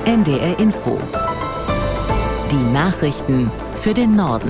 NDR Info. Die Nachrichten für den Norden.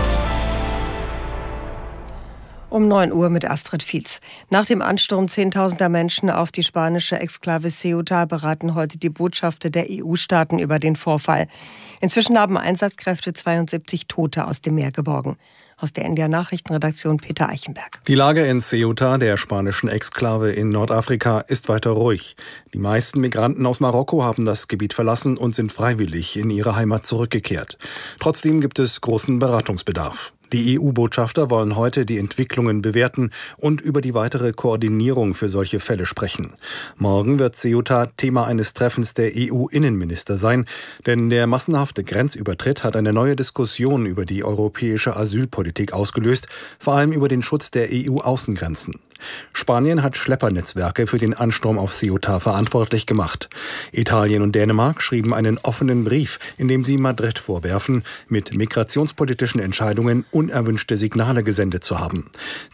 Um 9 Uhr mit Astrid Fietz. Nach dem Ansturm Zehntausender Menschen auf die spanische Exklave Ceuta beraten heute die Botschafter der EU-Staaten über den Vorfall. Inzwischen haben Einsatzkräfte 72 Tote aus dem Meer geborgen. Aus der NDR Nachrichtenredaktion Peter Eichenberg. Die Lage in Ceuta, der spanischen Exklave in Nordafrika, ist weiter ruhig. Die meisten Migranten aus Marokko haben das Gebiet verlassen und sind freiwillig in ihre Heimat zurückgekehrt. Trotzdem gibt es großen Beratungsbedarf. Die EU-Botschafter wollen heute die Entwicklungen bewerten und über die weitere Koordinierung für solche Fälle sprechen. Morgen wird Ceuta Thema eines Treffens der EU-Innenminister sein, denn der massenhafte Grenzübertritt hat eine neue Diskussion über die europäische Asylpolitik ausgelöst, vor allem über den Schutz der EU-Außengrenzen. Spanien hat Schleppernetzwerke für den Ansturm auf Ceuta verantwortlich gemacht. Italien und Dänemark schrieben einen offenen Brief, in dem sie Madrid vorwerfen, mit migrationspolitischen Entscheidungen unerwünschte Signale gesendet zu haben.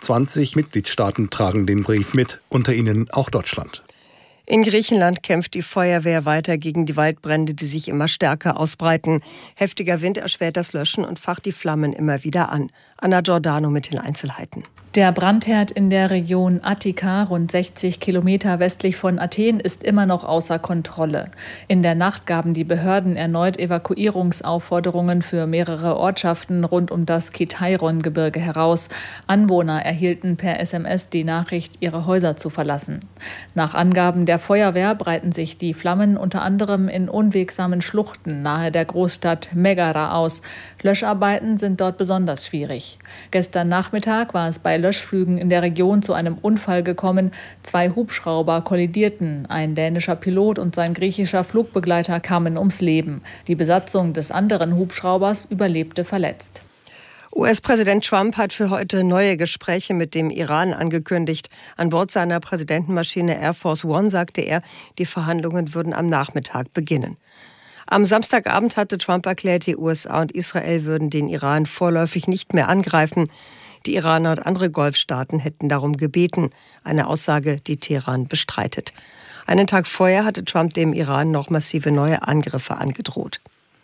20 Mitgliedstaaten tragen den Brief mit, unter ihnen auch Deutschland. In Griechenland kämpft die Feuerwehr weiter gegen die Waldbrände, die sich immer stärker ausbreiten. Heftiger Wind erschwert das Löschen und facht die Flammen immer wieder an. Anna Giordano mit den Einzelheiten. Der Brandherd in der Region Attika, rund 60 Kilometer westlich von Athen, ist immer noch außer Kontrolle. In der Nacht gaben die Behörden erneut Evakuierungsaufforderungen für mehrere Ortschaften rund um das Kitairon-Gebirge heraus. Anwohner erhielten per SMS die Nachricht, ihre Häuser zu verlassen. Nach Angaben der Feuerwehr breiten sich die Flammen unter anderem in unwegsamen Schluchten nahe der Großstadt Megara aus. Löscharbeiten sind dort besonders schwierig. Gestern Nachmittag war es bei Löschflügen in der Region zu einem Unfall gekommen. 2 Hubschrauber kollidierten. Ein dänischer Pilot und sein griechischer Flugbegleiter kamen ums Leben. Die Besatzung des anderen Hubschraubers überlebte verletzt. US-Präsident Trump hat für heute neue Gespräche mit dem Iran angekündigt. An Bord seiner Präsidentenmaschine Air Force One sagte er, die Verhandlungen würden am Nachmittag beginnen. Am Samstagabend hatte Trump erklärt, die USA und Israel würden den Iran vorläufig nicht mehr angreifen. Die Iraner und andere Golfstaaten hätten darum gebeten, eine Aussage, die Teheran bestreitet. Einen Tag vorher hatte Trump dem Iran noch massive neue Angriffe angedroht.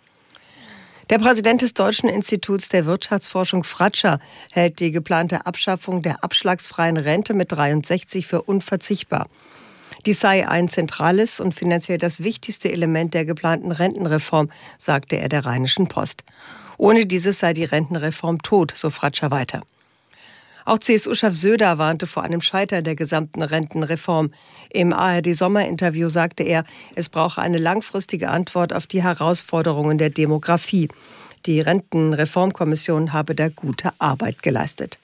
Der Präsident des Deutschen Instituts der Wirtschaftsforschung Fratscher hält die geplante Abschaffung der abschlagsfreien Rente mit 63 für unverzichtbar. Dies sei ein zentrales und finanziell das wichtigste Element der geplanten Rentenreform, sagte er der Rheinischen Post. Ohne dieses sei die Rentenreform tot, so Fratscher weiter. Auch CSU-Chef Söder warnte vor einem Scheitern der gesamten Rentenreform. Im ARD-Sommerinterview sagte er, es brauche eine langfristige Antwort auf die Herausforderungen der Demografie. Die Rentenreformkommission habe da gute Arbeit geleistet.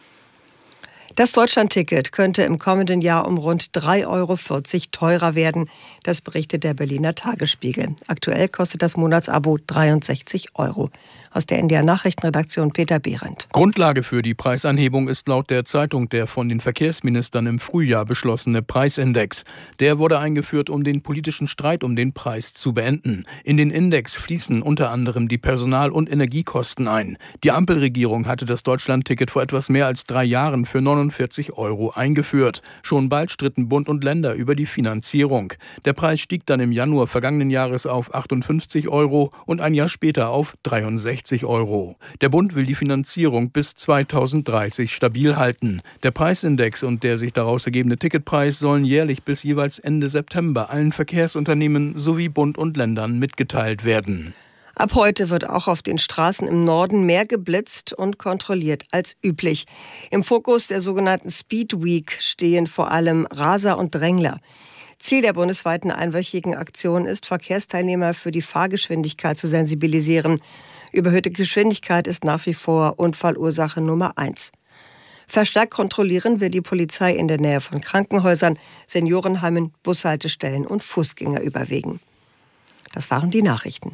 Das Deutschlandticket könnte im kommenden Jahr um rund 3,40 € teurer werden. Das berichtet der Berliner Tagesspiegel. Aktuell kostet das Monatsabo 63 €. Aus der NDR Nachrichtenredaktion Peter Behrendt. Grundlage für die Preisanhebung ist laut der Zeitung der von den Verkehrsministern im Frühjahr beschlossene Preisindex. Der wurde eingeführt, um den politischen Streit um den Preis zu beenden. In den Index fließen unter anderem die Personal- und Energiekosten ein. Die Ampelregierung hatte das Deutschlandticket vor etwas mehr als 3 Jahren für 49 € eingeführt. Schon bald stritten Bund und Länder über die Finanzierung. Der Preis stieg dann im Januar vergangenen Jahres auf 58 € und ein Jahr später auf 63 €. Der Bund will die Finanzierung bis 2030 stabil halten. Der Preisindex und der sich daraus ergebende Ticketpreis sollen jährlich bis jeweils Ende September allen Verkehrsunternehmen sowie Bund und Ländern mitgeteilt werden. Ab heute wird auch auf den Straßen im Norden mehr geblitzt und kontrolliert als üblich. Im Fokus der sogenannten Speed Week stehen vor allem Raser und Drängler. Ziel der bundesweiten einwöchigen Aktion ist, Verkehrsteilnehmer für die Fahrgeschwindigkeit zu sensibilisieren. Überhöhte Geschwindigkeit ist nach wie vor Unfallursache Nummer 1. Verstärkt kontrollieren will die Polizei in der Nähe von Krankenhäusern, Seniorenheimen, Bushaltestellen und Fußgängerüberwegen. Das waren die Nachrichten.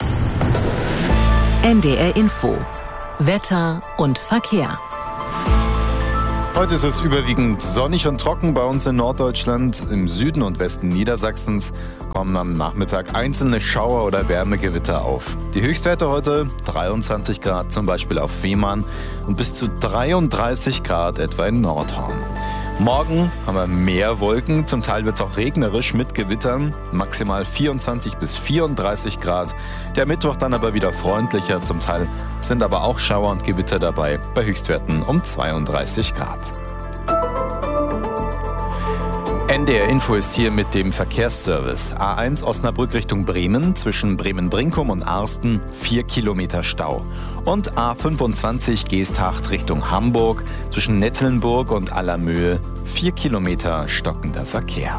NDR Info. Wetter und Verkehr. Heute ist es überwiegend sonnig und trocken bei uns in Norddeutschland. Im Süden und Westen Niedersachsens kommen am Nachmittag einzelne Schauer oder Wärmegewitter auf. Die Höchstwerte heute 23 Grad zum Beispiel auf Fehmarn und bis zu 33 Grad etwa in Nordhorn. Morgen haben wir mehr Wolken, zum Teil wird es auch regnerisch mit Gewittern, maximal 24 bis 34 Grad. Der Mittwoch dann aber wieder freundlicher, zum Teil sind aber auch Schauer und Gewitter dabei, bei Höchstwerten um 32 Grad. NDR Info ist hier mit dem Verkehrsservice. A1 Osnabrück Richtung Bremen, zwischen Bremen-Brinkum und Arsten 4 Kilometer Stau. Und A25 Geesthacht Richtung Hamburg, zwischen Nettelnburg und Allermöhe 4 Kilometer stockender Verkehr.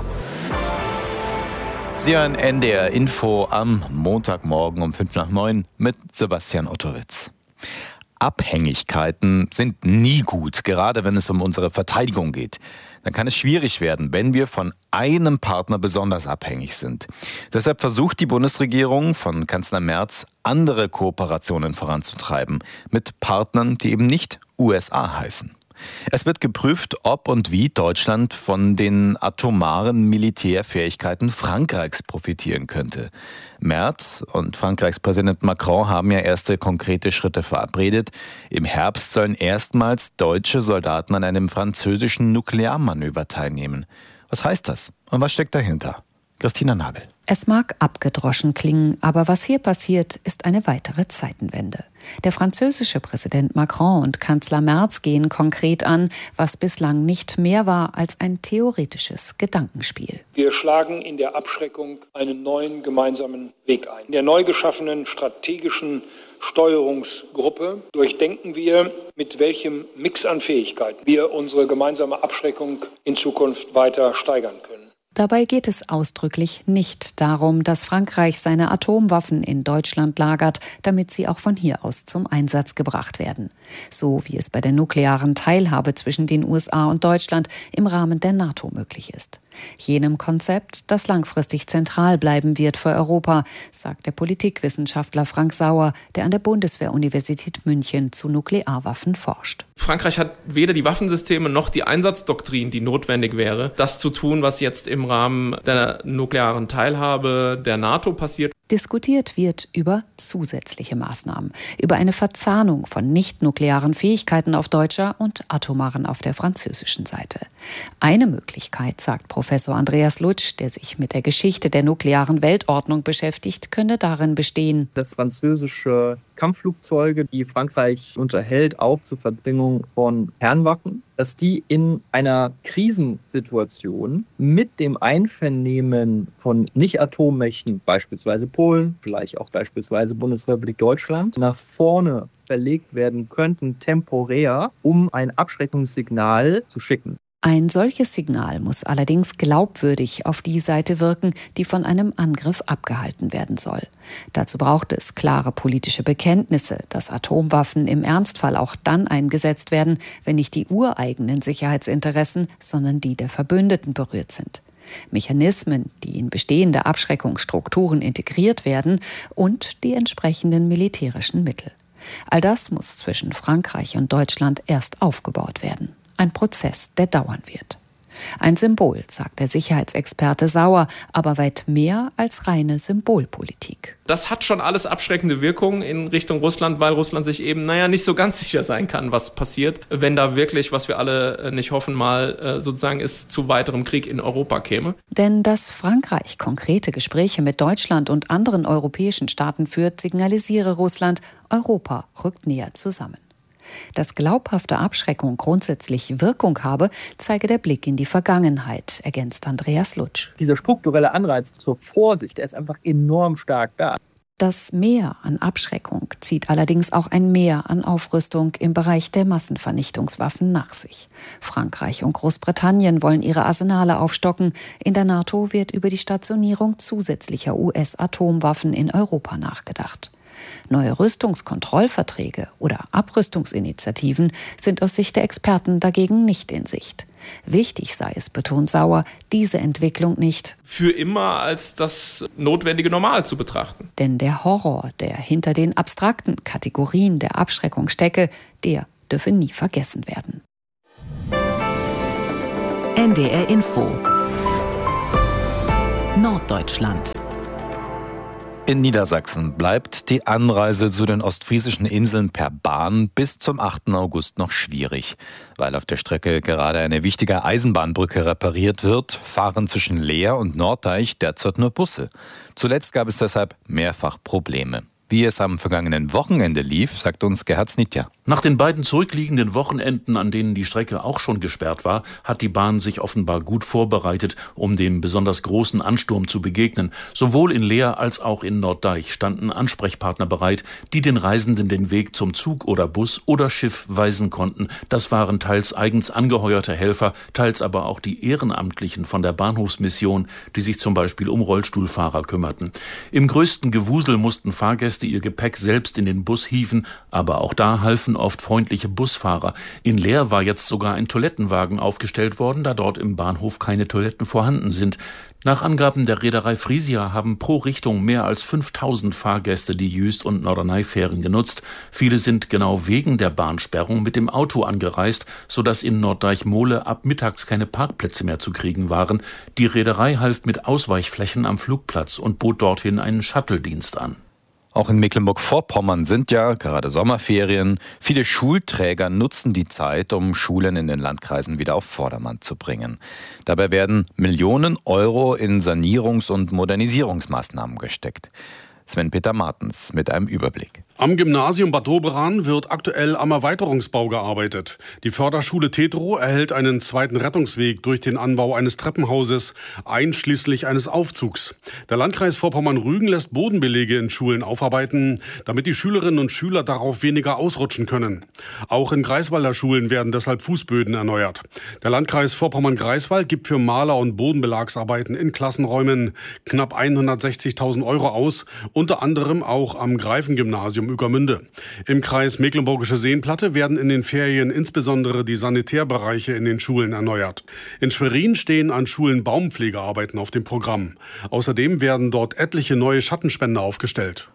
Sie hören NDR Info am Montagmorgen um 8:55 mit Sebastian Ottowitz. Abhängigkeiten sind nie gut, gerade wenn es um unsere Verteidigung geht. Dann kann es schwierig werden, wenn wir von einem Partner besonders abhängig sind. Deshalb versucht die Bundesregierung von Kanzler Merz, andere Kooperationen voranzutreiben mit Partnern, die eben nicht USA heißen. Es wird geprüft, ob und wie Deutschland von den atomaren Militärfähigkeiten Frankreichs profitieren könnte. Merz und Frankreichs Präsident Macron haben ja erste konkrete Schritte verabredet. Im Herbst sollen erstmals deutsche Soldaten an einem französischen Nuklearmanöver teilnehmen. Was heißt das und was steckt dahinter? Christina Nagel. Es mag abgedroschen klingen, aber was hier passiert, ist eine weitere Zeitenwende. Der französische Präsident Macron und Kanzler Merz gehen konkret an, was bislang nicht mehr war als ein theoretisches Gedankenspiel. Wir schlagen in der Abschreckung einen neuen gemeinsamen Weg ein. In der neu geschaffenen strategischen Steuerungsgruppe durchdenken wir, mit welchem Mix an Fähigkeiten wir unsere gemeinsame Abschreckung in Zukunft weiter steigern können. Dabei geht es ausdrücklich nicht darum, dass Frankreich seine Atomwaffen in Deutschland lagert, damit sie auch von hier aus zum Einsatz gebracht werden. So wie es bei der nuklearen Teilhabe zwischen den USA und Deutschland im Rahmen der NATO möglich ist. Jenem Konzept, das langfristig zentral bleiben wird für Europa, sagt der Politikwissenschaftler Frank Sauer, der an der Bundeswehr-Universität München zu Nuklearwaffen forscht. Frankreich hat weder die Waffensysteme noch die Einsatzdoktrin, die notwendig wäre, das zu tun, was jetzt im Rahmen der nuklearen Teilhabe der NATO passiert. Diskutiert wird über zusätzliche Maßnahmen, über eine Verzahnung von nicht-nuklearen Fähigkeiten auf deutscher und atomaren auf der französischen Seite. Eine Möglichkeit, sagt Professor Andreas Lutsch, der sich mit der Geschichte der nuklearen Weltordnung beschäftigt, könne darin bestehen, dass französische Kampfflugzeuge, die Frankreich unterhält, auch zur Verbringung von Kernwaffen, dass die in einer Krisensituation mit dem Einvernehmen von Nicht-Atommächten, beispielsweise Polen, vielleicht auch beispielsweise Bundesrepublik Deutschland, nach vorne verlegt werden könnten, temporär, um ein Abschreckungssignal zu schicken. Ein solches Signal muss allerdings glaubwürdig auf die Seite wirken, die von einem Angriff abgehalten werden soll. Dazu braucht es klare politische Bekenntnisse, dass Atomwaffen im Ernstfall auch dann eingesetzt werden, wenn nicht die ureigenen Sicherheitsinteressen, sondern die der Verbündeten berührt sind. Mechanismen, die in bestehende Abschreckungsstrukturen integriert werden und die entsprechenden militärischen Mittel. All das muss zwischen Frankreich und Deutschland erst aufgebaut werden. Ein Prozess, der dauern wird. Ein Symbol, sagt der Sicherheitsexperte Sauer, aber weit mehr als reine Symbolpolitik. Das hat schon alles abschreckende Wirkung in Richtung Russland, weil Russland sich eben, nicht so ganz sicher sein kann, was passiert, wenn da wirklich, was wir alle nicht hoffen, mal sozusagen es zu weiterem Krieg in Europa käme. Denn dass Frankreich konkrete Gespräche mit Deutschland und anderen europäischen Staaten führt, signalisiere Russland, Europa rückt näher zusammen. Dass glaubhafte Abschreckung grundsätzlich Wirkung habe, zeige der Blick in die Vergangenheit, ergänzt Andreas Lutsch. Dieser strukturelle Anreiz zur Vorsicht, der ist einfach enorm stark da. Das Mehr an Abschreckung zieht allerdings auch ein Mehr an Aufrüstung im Bereich der Massenvernichtungswaffen nach sich. Frankreich und Großbritannien wollen ihre Arsenale aufstocken. In der NATO wird über die Stationierung zusätzlicher US-Atomwaffen in Europa nachgedacht. Neue Rüstungskontrollverträge oder Abrüstungsinitiativen sind aus Sicht der Experten dagegen nicht in Sicht. Wichtig sei es, betont Sauer, diese Entwicklung nicht für immer als das notwendige Normal zu betrachten. Denn der Horror, der hinter den abstrakten Kategorien der Abschreckung stecke, der dürfe nie vergessen werden. NDR Info Norddeutschland. In Niedersachsen bleibt die Anreise zu den ostfriesischen Inseln per Bahn bis zum 8. August noch schwierig. Weil auf der Strecke gerade eine wichtige Eisenbahnbrücke repariert wird, fahren zwischen Leer und Norddeich derzeit nur Busse. Zuletzt gab es deshalb mehrfach Probleme. Wie es am vergangenen Wochenende lief, sagt uns Gerhard Snitja. Nach den beiden zurückliegenden Wochenenden, an denen die Strecke auch schon gesperrt war, hat die Bahn sich offenbar gut vorbereitet, um dem besonders großen Ansturm zu begegnen. Sowohl in Leer als auch in Norddeich standen Ansprechpartner bereit, die den Reisenden den Weg zum Zug oder Bus oder Schiff weisen konnten. Das waren teils eigens angeheuerte Helfer, teils aber auch die Ehrenamtlichen von der Bahnhofsmission, die sich zum Beispiel um Rollstuhlfahrer kümmerten. Im größten Gewusel mussten Fahrgäste ihr Gepäck selbst in den Bus hieven, aber auch da halfen oft freundliche Busfahrer. In Leer war jetzt sogar ein Toilettenwagen aufgestellt worden, da dort im Bahnhof keine Toiletten vorhanden sind. Nach Angaben der Reederei Frisia haben pro Richtung mehr als 5000 Fahrgäste die Jüst- und Norderney-Fähren genutzt. Viele sind genau wegen der Bahnsperrung mit dem Auto angereist, sodass in Norddeich-Mole ab mittags keine Parkplätze mehr zu kriegen waren. Die Reederei half mit Ausweichflächen am Flugplatz und bot dorthin einen Shuttle-Dienst an. Auch in Mecklenburg-Vorpommern sind ja gerade Sommerferien. Viele Schulträger nutzen die Zeit, um Schulen in den Landkreisen wieder auf Vordermann zu bringen. Dabei werden Millionen Euro in Sanierungs- und Modernisierungsmaßnahmen gesteckt. Sven-Peter Martens mit einem Überblick. Am Gymnasium Bad Doberan wird aktuell am Erweiterungsbau gearbeitet. Die Förderschule Tetro erhält einen zweiten Rettungsweg durch den Anbau eines Treppenhauses, einschließlich eines Aufzugs. Der Landkreis Vorpommern-Rügen lässt Bodenbelege in Schulen aufarbeiten, damit die Schülerinnen und Schüler darauf weniger ausrutschen können. Auch in Greifswalder Schulen werden deshalb Fußböden erneuert. Der Landkreis Vorpommern-Greifswald gibt für Maler- und Bodenbelagsarbeiten in Klassenräumen knapp 160.000 Euro aus, unter anderem auch am Greifengymnasium Ueckermünde. Im Kreis Mecklenburgische Seenplatte werden in den Ferien insbesondere die Sanitärbereiche in den Schulen erneuert. In Schwerin stehen an Schulen Baumpflegearbeiten auf dem Programm. Außerdem werden dort etliche neue Schattenspender aufgestellt.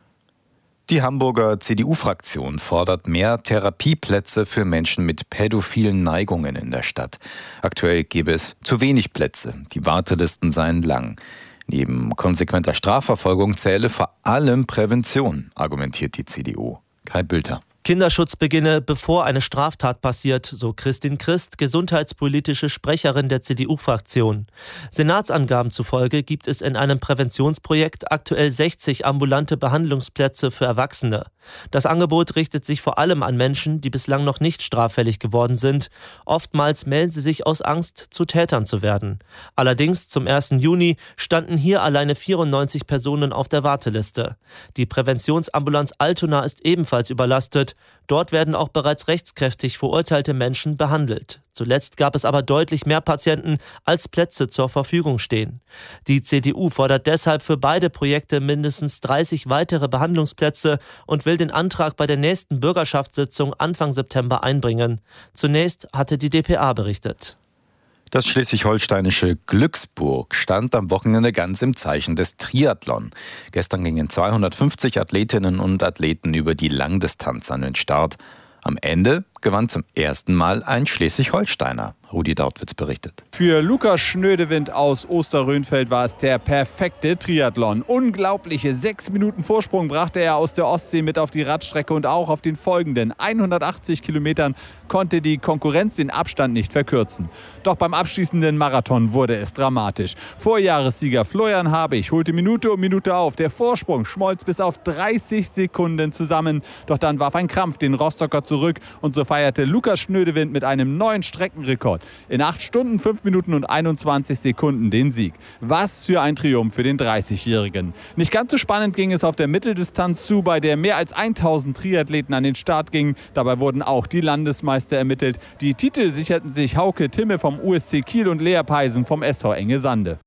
Die Hamburger CDU-Fraktion fordert mehr Therapieplätze für Menschen mit pädophilen Neigungen in der Stadt. Aktuell gäbe es zu wenig Plätze. Die Wartelisten seien lang. Neben konsequenter Strafverfolgung zähle vor allem Prävention, argumentiert die CDU. Kai Bülter. Kinderschutz beginne, bevor eine Straftat passiert, so Christin Christ, gesundheitspolitische Sprecherin der CDU-Fraktion. Senatsangaben zufolge gibt es in einem Präventionsprojekt aktuell 60 ambulante Behandlungsplätze für Erwachsene. Das Angebot richtet sich vor allem an Menschen, die bislang noch nicht straffällig geworden sind. Oftmals melden sie sich aus Angst, zu Tätern zu werden. Allerdings zum 1. Juni standen hier alleine 94 Personen auf der Warteliste. Die Präventionsambulanz Altona ist ebenfalls überlastet. Dort werden auch bereits rechtskräftig verurteilte Menschen behandelt. Zuletzt gab es aber deutlich mehr Patienten, als Plätze zur Verfügung stehen. Die CDU fordert deshalb für beide Projekte mindestens 30 weitere Behandlungsplätze und will den Antrag bei der nächsten Bürgerschaftssitzung Anfang September einbringen. Zunächst hatte die dpa berichtet. Das schleswig-holsteinische Glücksburg stand am Wochenende ganz im Zeichen des Triathlon. Gestern gingen 250 Athletinnen und Athleten über die Langdistanz an den Start. Am Ende gewann zum ersten Mal ein Schleswig-Holsteiner. Rudi Dautwitz berichtet. Für Lukas Schnödewind aus Osterrönfeld war es der perfekte Triathlon. Unglaubliche 6 Minuten Vorsprung brachte er aus der Ostsee mit auf die Radstrecke und auch auf den folgenden 180 Kilometern konnte die Konkurrenz den Abstand nicht verkürzen. Doch beim abschließenden Marathon wurde es dramatisch. Vorjahressieger Florian Habich holte Minute um Minute auf. Der Vorsprung schmolz bis auf 30 Sekunden zusammen. Doch dann warf ein Krampf den Rostocker zurück und so feierte Lukas Schnödewind mit einem neuen Streckenrekord. In 8 Stunden, 5 Minuten und 21 Sekunden den Sieg. Was für ein Triumph für den 30-Jährigen. Nicht ganz so spannend ging es auf der Mitteldistanz zu, bei der mehr als 1000 Triathleten an den Start gingen. Dabei wurden auch die Landesmeister ermittelt. Die Titel sicherten sich Hauke Timme vom USC Kiel und Lea Peisen vom SV Enge Sande.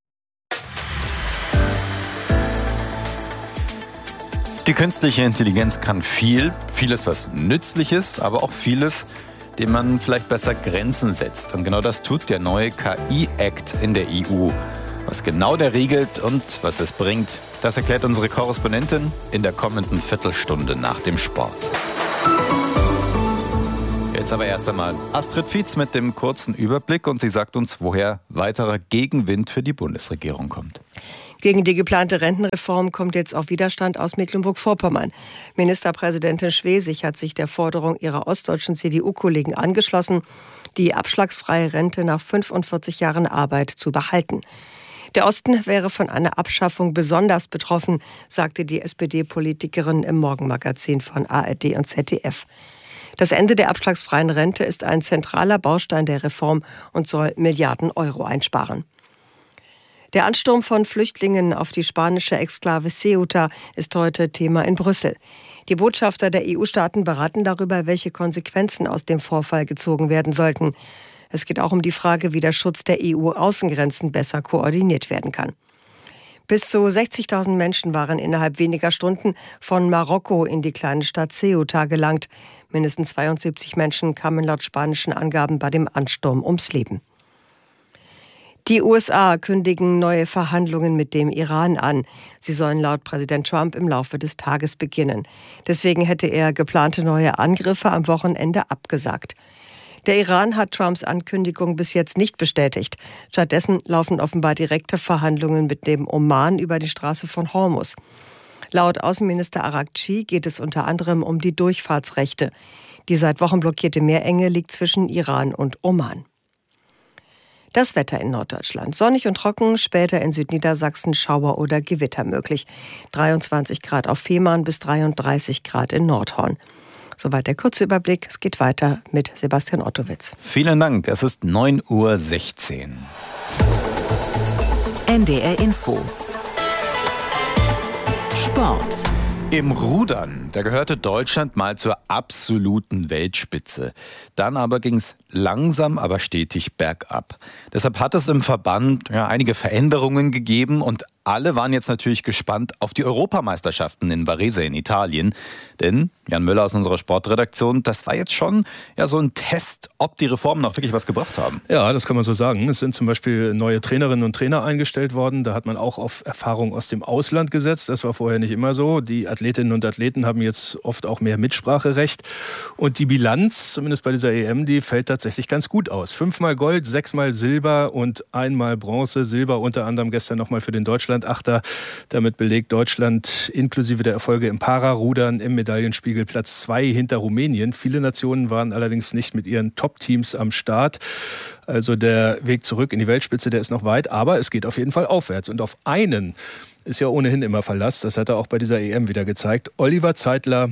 Die künstliche Intelligenz kann vieles was Nützliches, aber auch vieles, dem man vielleicht besser Grenzen setzt. Und genau das tut der neue KI-Act in der EU. Was genau der regelt und was es bringt, das erklärt unsere Korrespondentin in der kommenden Viertelstunde nach dem Sport. Jetzt aber erst einmal Astrid Fietz mit dem kurzen Überblick und sie sagt uns, woher weiterer Gegenwind für die Bundesregierung kommt. Gegen die geplante Rentenreform kommt jetzt auch Widerstand aus Mecklenburg-Vorpommern. Ministerpräsidentin Schwesig hat sich der Forderung ihrer ostdeutschen CDU-Kollegen angeschlossen, die abschlagsfreie Rente nach 45 Jahren Arbeit zu behalten. Der Osten wäre von einer Abschaffung besonders betroffen, sagte die SPD-Politikerin im Morgenmagazin von ARD und ZDF. Das Ende der abschlagsfreien Rente ist ein zentraler Baustein der Reform und soll Milliarden Euro einsparen. Der Ansturm von Flüchtlingen auf die spanische Exklave Ceuta ist heute Thema in Brüssel. Die Botschafter der EU-Staaten beraten darüber, welche Konsequenzen aus dem Vorfall gezogen werden sollten. Es geht auch um die Frage, wie der Schutz der EU-Außengrenzen besser koordiniert werden kann. Bis zu 60.000 Menschen waren innerhalb weniger Stunden von Marokko in die kleine Stadt Ceuta gelangt. Mindestens 72 Menschen kamen laut spanischen Angaben bei dem Ansturm ums Leben. Die USA kündigen neue Verhandlungen mit dem Iran an. Sie sollen laut Präsident Trump im Laufe des Tages beginnen. Deswegen hätte er geplante neue Angriffe am Wochenende abgesagt. Der Iran hat Trumps Ankündigung bis jetzt nicht bestätigt. Stattdessen laufen offenbar direkte Verhandlungen mit dem Oman über die Straße von Hormuz. Laut Außenminister Araghchi geht es unter anderem um die Durchfahrtsrechte. Die seit Wochen blockierte Meerenge liegt zwischen Iran und Oman. Das Wetter in Norddeutschland. Sonnig und trocken, später in Südniedersachsen Schauer oder Gewitter möglich. 23 Grad auf Fehmarn bis 33 Grad in Nordhorn. Soweit der kurze Überblick. Es geht weiter mit Sebastian Ottowitz. Vielen Dank. Es ist 9:16 Uhr. NDR Info. Sport. Im Rudern, da gehörte Deutschland mal zur absoluten Weltspitze. Dann aber ging es langsam, aber stetig bergab. Deshalb hat es im Verband einige Veränderungen gegeben und alle waren jetzt natürlich gespannt auf die Europameisterschaften in Varese in Italien. Denn, Jan Müller aus unserer Sportredaktion, das war jetzt schon so ein Test, ob die Reformen auch wirklich was gebracht haben. Ja, das kann man so sagen. Es sind zum Beispiel neue Trainerinnen und Trainer eingestellt worden. Da hat man auch auf Erfahrung aus dem Ausland gesetzt. Das war vorher nicht immer so. Die Athletinnen und Athleten haben jetzt oft auch mehr Mitspracherecht. Und die Bilanz, zumindest bei dieser EM, die fällt tatsächlich ganz gut aus. 5-mal Gold, 6-mal Silber und 1-mal Bronze. Silber unter anderem gestern nochmal für den Deutschland-Achter. Damit belegt Deutschland inklusive der Erfolge im Pararudern im Medaillenspiegel Platz 2 hinter Rumänien. Viele Nationen waren allerdings nicht mit ihren Top-Teams am Start. Also der Weg zurück in die Weltspitze, der ist noch weit, aber es geht auf jeden Fall aufwärts. Und auf einen ist ja ohnehin immer Verlass. Das hat er auch bei dieser EM wieder gezeigt. Oliver Zeitler,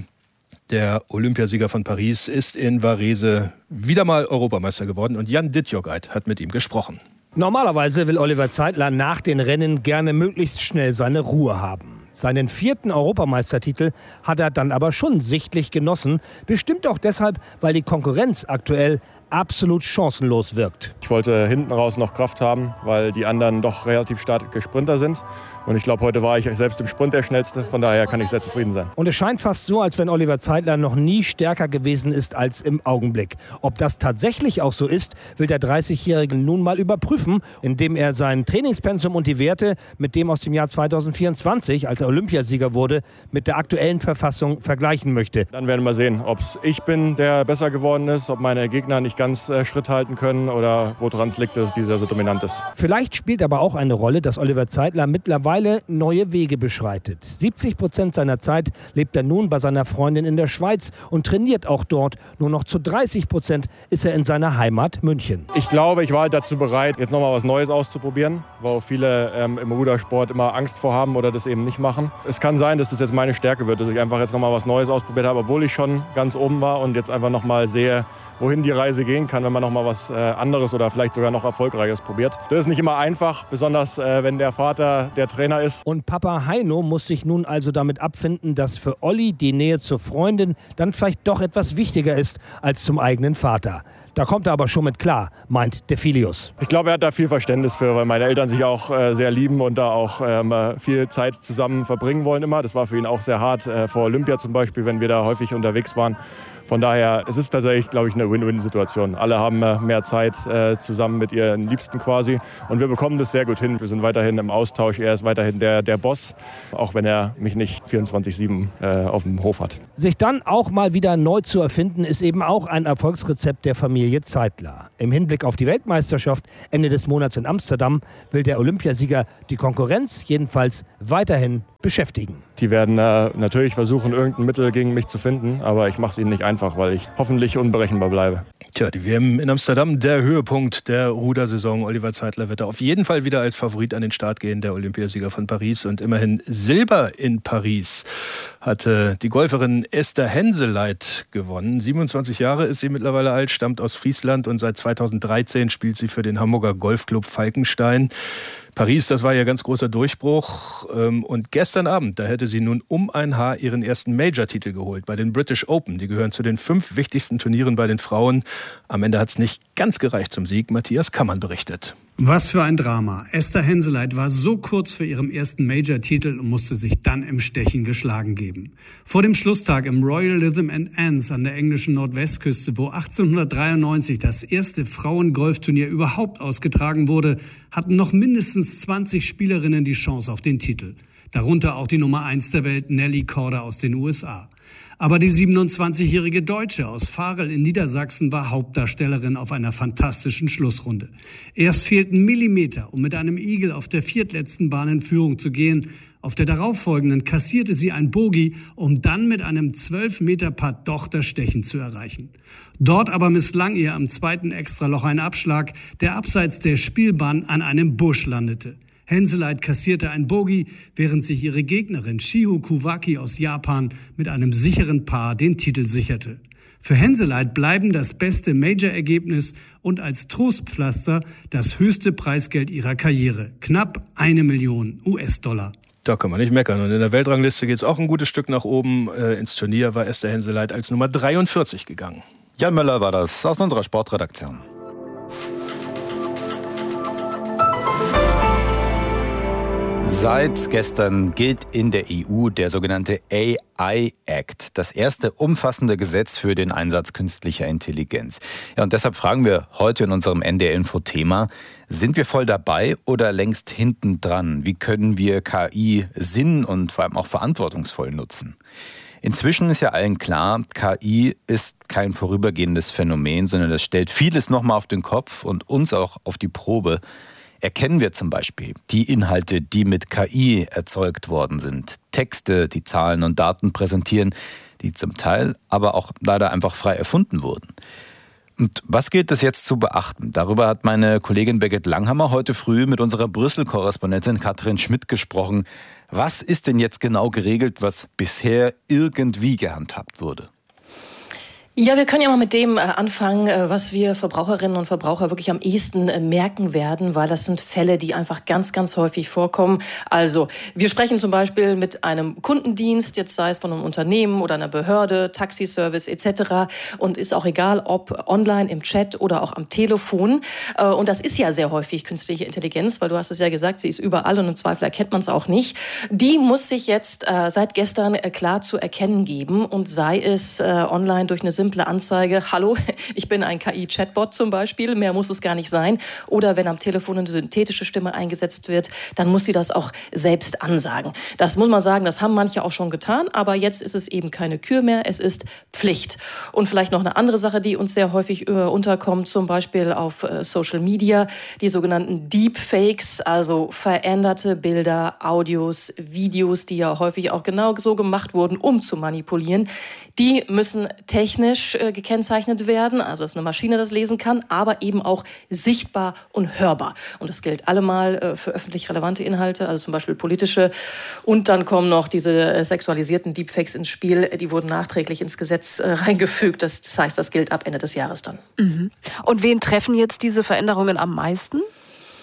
der Olympiasieger von Paris, ist in Varese wieder mal Europameister geworden. Und Jan Dittjogait hat mit ihm gesprochen. Normalerweise will Oliver Zeitler nach den Rennen gerne möglichst schnell seine Ruhe haben. Seinen 4. Europameistertitel hat er dann aber schon sichtlich genossen. Bestimmt auch deshalb, weil die Konkurrenz aktuell absolut chancenlos wirkt. Ich wollte hinten raus noch Kraft haben, weil die anderen doch relativ starke Sprinter sind. Und ich glaube, heute war ich selbst im Sprint der Schnellste. Von daher kann ich sehr zufrieden sein. Und es scheint fast so, als wenn Oliver Zeitler noch nie stärker gewesen ist als im Augenblick. Ob das tatsächlich auch so ist, will der 30-Jährige nun mal überprüfen, indem er sein Trainingspensum und die Werte mit dem aus dem Jahr 2024, als er Olympiasieger wurde, mit der aktuellen Verfassung vergleichen möchte. Dann werden wir sehen, ob es ich bin, der besser geworden ist, ob meine Gegner nicht ganz Schritt halten können oder woran es liegt, dass dieser so dominant ist. Vielleicht spielt aber auch eine Rolle, dass Oliver Zeitler mittlerweile neue Wege beschreitet. 70% seiner Zeit lebt er nun bei seiner Freundin in der Schweiz und trainiert auch dort. Nur noch zu 30% ist er in seiner Heimat München. Ich glaube, ich war halt dazu bereit, jetzt nochmal was Neues auszuprobieren, wo viele im Rudersport immer Angst vor haben oder das eben nicht machen. Es kann sein, dass das jetzt meine Stärke wird, dass ich einfach jetzt nochmal was Neues ausprobiert habe, obwohl ich schon ganz oben war und jetzt einfach nochmal sehe, wohin die Reise gehen kann, wenn man nochmal was anderes oder vielleicht sogar noch Erfolgreiches probiert. Das ist nicht immer einfach, besonders wenn der Vater der Trainer ist. Und Papa Heino muss sich nun also damit abfinden, dass für Olli die Nähe zur Freundin dann vielleicht doch etwas wichtiger ist als zum eigenen Vater. Da kommt er aber schon mit klar, meint Defilius. Ich glaube, er hat da viel Verständnis für, weil meine Eltern sich auch sehr lieben und da auch viel Zeit zusammen verbringen wollen immer. Das war für ihn auch sehr hart, vor Olympia zum Beispiel, wenn wir da häufig unterwegs waren. Von daher, es ist tatsächlich, glaube ich, eine Win-Win-Situation. Alle haben mehr Zeit zusammen mit ihren Liebsten quasi und wir bekommen das sehr gut hin. Wir sind weiterhin im Austausch, er ist weiterhin der Boss, auch wenn er mich nicht 24/7 auf dem Hof hat. Sich dann auch mal wieder neu zu erfinden, ist eben auch ein Erfolgsrezept der Familie Zeitler. Im Hinblick auf die Weltmeisterschaft Ende des Monats in Amsterdam will der Olympiasieger die Konkurrenz jedenfalls weiterhin beschäftigen. Die werden natürlich versuchen, irgendein Mittel gegen mich zu finden, aber ich mache es ihnen nicht einfach, weil ich hoffentlich unberechenbar bleibe. Tja, die WM in Amsterdam, der Höhepunkt der Rudersaison. Oliver Zeitler wird da auf jeden Fall wieder als Favorit an den Start gehen, der Olympiasieger von Paris. Und immerhin Silber in Paris hatte die Golferin Esther Henseleit gewonnen. 27 Jahre ist sie mittlerweile alt, stammt aus Friesland und seit 2013 spielt sie für den Hamburger Golfclub Falkenstein. Paris, das war ihr ganz großer Durchbruch. Und gestern Abend, da hätte sie nun um ein Haar ihren ersten Major-Titel geholt bei den British Open. Die gehören zu den 5 wichtigsten Turnieren bei den Frauen. Am Ende hat es nicht ganz gereicht zum Sieg. Matthias Kammann berichtet. Was für ein Drama. Esther Henseleit war so kurz vor ihrem ersten Major-Titel und musste sich dann im Stechen geschlagen geben. Vor dem Schlusstag im Royal Lytham & Anse an der englischen Nordwestküste, wo 1893 das erste Frauen-Golfturnier überhaupt ausgetragen wurde, hatten noch mindestens 20 Spielerinnen die Chance auf den Titel. Darunter auch die Nummer 1 der Welt, Nelly Korda aus den USA. Aber die 27-jährige Deutsche aus Varel in Niedersachsen war Hauptdarstellerin auf einer fantastischen Schlussrunde. Erst fehlten Millimeter, um mit einem Eagle auf der viertletzten Bahn in Führung zu gehen. Auf der darauffolgenden kassierte sie ein Bogey, um dann mit einem 12-Meter-Putt doch das Stechen zu erreichen. Dort aber misslang ihr am zweiten Extraloch ein Abschlag, der abseits der Spielbahn an einem Busch landete. Henseleit kassierte ein Bogey, während sich ihre Gegnerin Shiho Kuwaki aus Japan mit einem sicheren Paar den Titel sicherte. Für Henseleit bleiben das beste Major-Ergebnis und als Trostpflaster das höchste Preisgeld ihrer Karriere, knapp 1 Million US-Dollar. Da kann man nicht meckern. Und in der Weltrangliste geht es auch ein gutes Stück nach oben. Ins Turnier war Esther Henseleit als Nummer 43 gegangen. Jan Möller war das aus unserer Sportredaktion. Seit gestern gilt in der EU der sogenannte AI Act, das erste umfassende Gesetz für den Einsatz künstlicher Intelligenz. Ja, und deshalb fragen wir heute in unserem NDR-Info-Thema, sind wir voll dabei oder längst hinten dran? Wie können wir KI sinn- und vor allem auch verantwortungsvoll nutzen? Inzwischen ist ja allen klar, KI ist kein vorübergehendes Phänomen, sondern das stellt vieles nochmal auf den Kopf und uns auch auf die Probe. Erkennen wir zum Beispiel die Inhalte, die mit KI erzeugt worden sind, Texte, die Zahlen und Daten präsentieren, die zum Teil aber auch leider einfach frei erfunden wurden. Und was gilt es jetzt zu beachten? Darüber hat meine Kollegin Birgit Langhammer heute früh mit unserer Brüssel-Korrespondentin Katrin Schmidt gesprochen. Was ist denn jetzt genau geregelt, was bisher irgendwie gehandhabt wurde? Ja, wir können ja mal mit dem anfangen, was wir Verbraucherinnen und Verbraucher wirklich am ehesten merken werden, weil das sind Fälle, die einfach ganz, ganz häufig vorkommen. Also, wir sprechen zum Beispiel mit einem Kundendienst, jetzt sei es von einem Unternehmen oder einer Behörde, Taxiservice etc. Und ist auch egal, ob online, im Chat oder auch am Telefon. Und das ist ja sehr häufig künstliche Intelligenz, weil du hast es ja gesagt, sie ist überall und im Zweifel erkennt man es auch nicht. Die muss sich jetzt seit gestern klar zu erkennen geben und sei es online durch eine simple Anzeige, hallo, ich bin ein KI-Chatbot zum Beispiel, mehr muss es gar nicht sein. Oder wenn am Telefon eine synthetische Stimme eingesetzt wird, dann muss sie das auch selbst ansagen. Das muss man sagen, das haben manche auch schon getan, aber jetzt ist es eben keine Kür mehr, es ist Pflicht. Und vielleicht noch eine andere Sache, die uns sehr häufig unterkommt, zum Beispiel auf Social Media, die sogenannten Deepfakes, also veränderte Bilder, Audios, Videos, die ja häufig auch genau so gemacht wurden, um zu manipulieren. Die müssen technisch gekennzeichnet werden, also dass eine Maschine das lesen kann, aber eben auch sichtbar und hörbar. Und das gilt allemal für öffentlich relevante Inhalte, also zum Beispiel politische. Und dann kommen noch diese sexualisierten Deepfakes ins Spiel, die wurden nachträglich ins Gesetz reingefügt. Das heißt, das gilt ab Ende des Jahres dann. Mhm. Und wen treffen jetzt diese Veränderungen am meisten?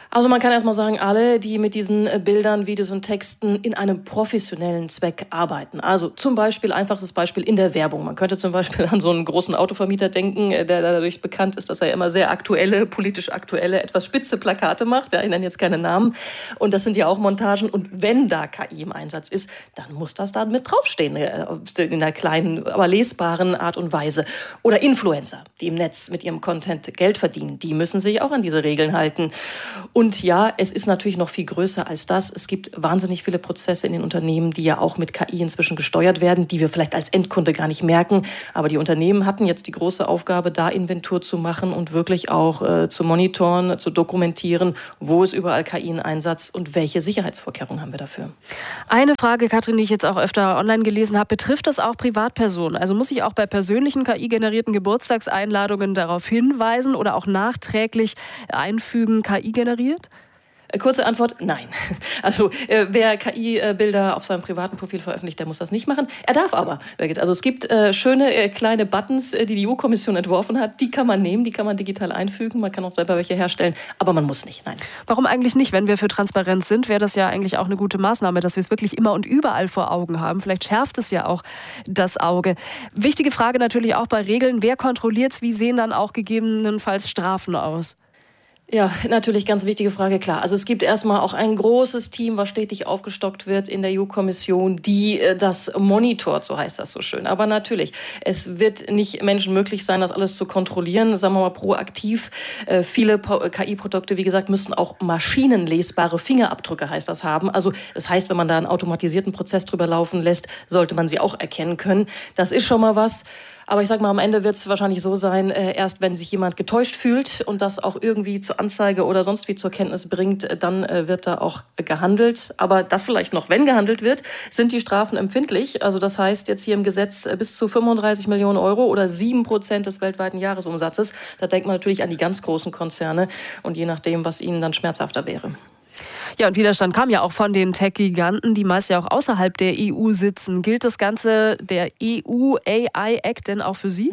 Also man kann erstmal sagen, alle, die mit diesen Bildern, Videos und Texten in einem professionellen Zweck arbeiten. Also zum Beispiel, einfachstes Beispiel in der Werbung. Man könnte zum Beispiel an so einen großen Autovermieter denken, der dadurch bekannt ist, dass er immer sehr aktuelle, politisch aktuelle, etwas spitze Plakate macht. Ja, ich nenne jetzt keine Namen. Und das sind ja auch Montagen. Und wenn da KI im Einsatz ist, dann muss das da mit draufstehen. In einer kleinen, aber lesbaren Art und Weise. Oder Influencer, die im Netz mit ihrem Content Geld verdienen. Die müssen sich auch an diese Regeln halten. Und ja, es ist natürlich noch viel größer als das. Es gibt wahnsinnig viele Prozesse in den Unternehmen, die ja auch mit KI inzwischen gesteuert werden, die wir vielleicht als Endkunde gar nicht merken. Aber die Unternehmen hatten jetzt die große Aufgabe, da Inventur zu machen und wirklich auch zu monitoren, zu dokumentieren, wo ist überall KI in Einsatz und welche Sicherheitsvorkehrungen haben wir dafür. Eine Frage, Katrin, die ich jetzt auch öfter online gelesen habe, betrifft das auch Privatpersonen? Also muss ich auch bei persönlichen KI-generierten Geburtstagseinladungen darauf hinweisen oder auch nachträglich einfügen, KI generiert? Kurze Antwort, nein. Also wer KI-Bilder auf seinem privaten Profil veröffentlicht, der muss das nicht machen. Er darf aber. Also es gibt schöne kleine Buttons, die die EU-Kommission entworfen hat. Die kann man nehmen, die kann man digital einfügen. Man kann auch selber welche herstellen, aber man muss nicht, nein. Warum eigentlich nicht? Wenn wir für Transparenz sind, wäre das ja eigentlich auch eine gute Maßnahme, dass wir es wirklich immer und überall vor Augen haben. Vielleicht schärft es ja auch das Auge. Wichtige Frage natürlich auch bei Regeln. Wer kontrolliert es? Wie sehen dann auch gegebenenfalls Strafen aus? Ja, natürlich ganz wichtige Frage, klar. Also es gibt erstmal auch ein großes Team, was stetig aufgestockt wird in der EU-Kommission, die das monitort, so heißt das so schön. Aber natürlich, es wird nicht Menschen möglich sein, das alles zu kontrollieren, sagen wir mal proaktiv. Viele KI-Produkte, wie gesagt, müssen auch maschinenlesbare Fingerabdrücke, heißt das, haben. Also das heißt, wenn man da einen automatisierten Prozess drüber laufen lässt, sollte man sie auch erkennen können. Das ist schon mal was. Aber ich sag mal, am Ende wird es wahrscheinlich so sein, erst wenn sich jemand getäuscht fühlt und das auch irgendwie zur Anzeige oder sonst wie zur Kenntnis bringt, dann wird da auch gehandelt. Aber das vielleicht noch, wenn gehandelt wird, sind die Strafen empfindlich. Also das heißt jetzt hier im Gesetz bis zu 35 Millionen Euro oder 7% des weltweiten Jahresumsatzes. Da denkt man natürlich an die ganz großen Konzerne und je nachdem, was ihnen dann schmerzhafter wäre. Ja, und Widerstand kam ja auch von den Tech-Giganten, die meist ja auch außerhalb der EU sitzen. Gilt das Ganze, der EU-AI-Act, denn auch für Sie?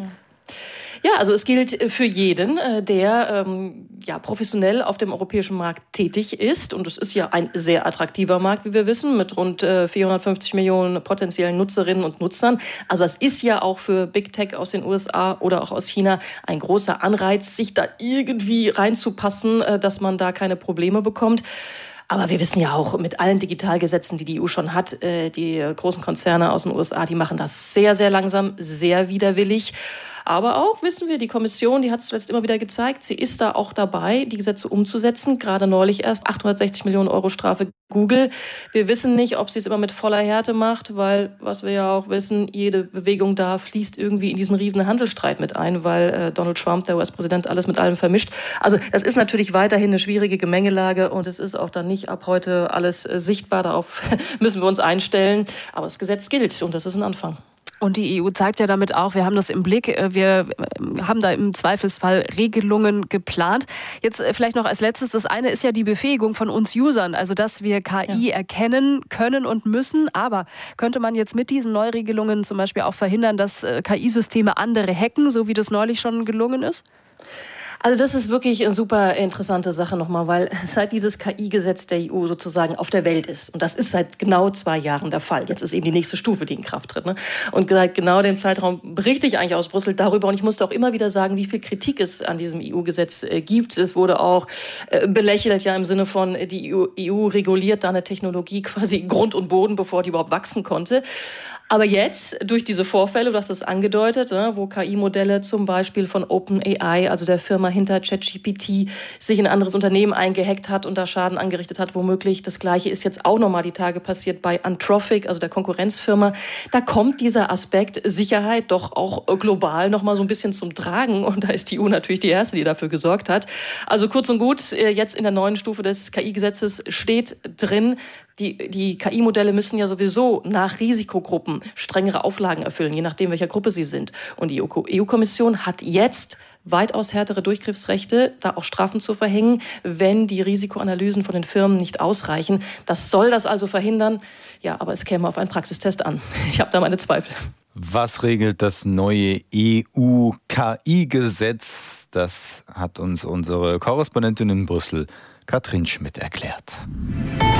Ja, also es gilt für jeden, der professionell auf dem europäischen Markt tätig ist. Und es ist ja ein sehr attraktiver Markt, wie wir wissen, mit rund 450 Millionen potenziellen Nutzerinnen und Nutzern. Also es ist ja auch für Big Tech aus den USA oder auch aus China ein großer Anreiz, sich da irgendwie reinzupassen, dass man da keine Probleme bekommt. Aber wir wissen ja auch mit allen Digitalgesetzen, die die EU schon hat, die großen Konzerne aus den USA, die machen das sehr, sehr langsam, sehr widerwillig. Aber auch, wissen wir, die Kommission, die hat es zuletzt immer wieder gezeigt, sie ist da auch dabei, die Gesetze umzusetzen. Gerade neulich erst 860 Millionen Euro Strafe Google. Wir wissen nicht, ob sie es immer mit voller Härte macht, weil, was wir ja auch wissen, jede Bewegung da fließt irgendwie in diesen riesen Handelsstreit mit ein, weil Donald Trump, der US-Präsident, alles mit allem vermischt. Also das ist natürlich weiterhin eine schwierige Gemengelage und es ist auch dann nicht ab heute alles sichtbar. Darauf müssen wir uns einstellen. Aber das Gesetz gilt und das ist ein Anfang. Und die EU zeigt ja damit auch, wir haben das im Blick, wir haben da im Zweifelsfall Regelungen geplant. Jetzt vielleicht noch als letztes, das eine ist ja die Befähigung von uns Usern, also dass wir KI erkennen können und müssen. Aber könnte man jetzt mit diesen Neuregelungen zum Beispiel auch verhindern, dass KI-Systeme andere hacken, so wie das neulich schon gelungen ist? Also das ist wirklich eine super interessante Sache nochmal, weil seit dieses KI-Gesetz der EU sozusagen auf der Welt ist, und das ist seit genau 2 Jahren der Fall, jetzt ist eben die nächste Stufe, die in Kraft tritt, ne? Und seit genau dem Zeitraum berichte ich eigentlich aus Brüssel darüber und ich musste auch immer wieder sagen, wie viel Kritik es an diesem EU-Gesetz gibt. Es wurde auch belächelt, ja im Sinne von, die EU reguliert da eine Technologie quasi Grund und Boden, bevor die überhaupt wachsen konnte. Aber jetzt, durch diese Vorfälle, du hast es angedeutet, wo KI-Modelle zum Beispiel von OpenAI, also der Firma hinter ChatGPT, sich in ein anderes Unternehmen eingehackt hat und da Schaden angerichtet hat, womöglich. Das Gleiche ist jetzt auch nochmal die Tage passiert bei Anthropic, also der Konkurrenzfirma. Da kommt dieser Aspekt Sicherheit doch auch global nochmal so ein bisschen zum Tragen. Und da ist die EU natürlich die Erste, die dafür gesorgt hat. Also kurz und gut, jetzt in der neuen Stufe des KI-Gesetzes steht drin, die KI-Modelle müssen ja sowieso nach Risikogruppen strengere Auflagen erfüllen, je nachdem, welcher Gruppe sie sind. Und die EU-Kommission hat jetzt weitaus härtere Durchgriffsrechte, da auch Strafen zu verhängen, wenn die Risikoanalysen von den Firmen nicht ausreichen. Das soll das also verhindern. Ja, aber es käme auf einen Praxistest an. Ich habe da meine Zweifel. Was regelt das neue EU-KI-Gesetz? Das hat uns unsere Korrespondentin in Brüssel, Katrin Schmidt erklärt.